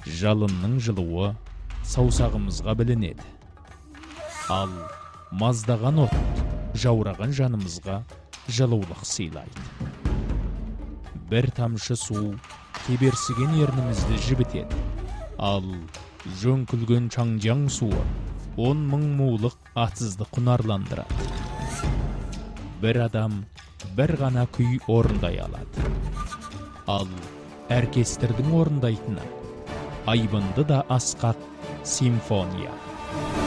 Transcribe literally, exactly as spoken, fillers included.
Жалынның жылуы саусағымызға білінеді. Ал маздаған от жаураған жанымызға жылулық сыйлайды. Бір тамшы су кеберсіген ернімізді жібітеді. Ал жөңкілген чаңжаң суы он мың мулық атсызды құнарландырады. Бір адам бір ғана күй орындай алады. Ал оркестрдің орындайтыны айбынды да асқақ симфония.